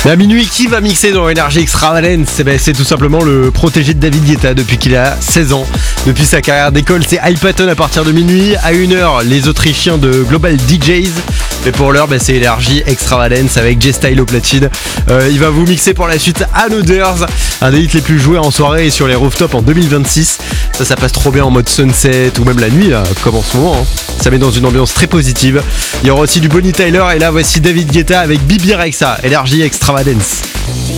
À minuit, qui va mixer dans Energy Extravagance? C'est tout simplement le protégé de David Guetta depuis qu'il a 16 ans. Depuis sa carrière d'école, c'est Hypaton à partir de minuit. À 1h, les Autrichiens de Global DJs. Mais pour l'heure, c'est Energy Extravagance avec J-Style au platine. Il va vous mixer pour la suite Another's, un des hits les plus joués en soirée et sur les rooftops en 2026. Ça passe trop bien en mode sunset ou même la nuit, là, comme en ce moment. Ça met dans une ambiance très positive. Il y aura aussi du Bonnie Tyler et là voici David Guetta avec Bibi Rexha, Energy Extravagance.